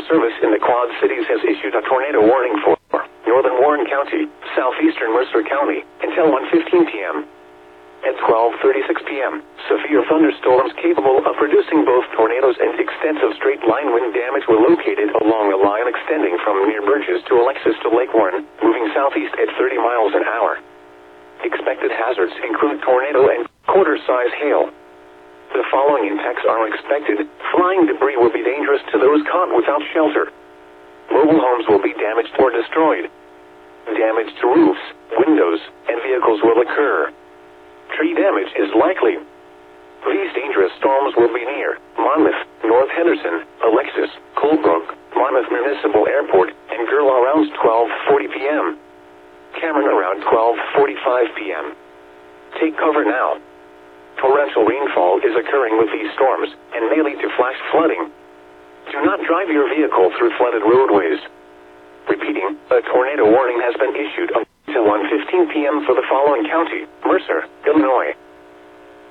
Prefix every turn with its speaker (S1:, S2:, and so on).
S1: Service in the Quad Cities has issued a tornado warning for northern Warren County, southeastern Mercer County, until 1:15 p.m. At 12:36 p.m., severe thunderstorms capable of producing both tornadoes and extensive straight-line wind damage were located along a line extending from near Burgess to Alexis to Lake Warren, moving southeast at 30 miles an hour. Expected hazards include tornado and quarter-size hail. The following impacts are expected. Flying debris will be dangerous to those caught without shelter. Mobile homes will be damaged or destroyed. Damage to roofs, windows, and vehicles will occur. Tree damage is likely. These dangerous storms will be near Monmouth, North Henderson, Alexis, Colebrook, Monmouth Municipal Airport, and Gurlaw around 12:40 p.m. Cameron around 12:45 p.m. Take cover now. Torrential rainfall is occurring with these storms and may lead to flash flooding. Do not drive your vehicle through flooded roadways. Repeating, a tornado warning has been issued until 1:15 p.m. for the following county: Mercer, Illinois,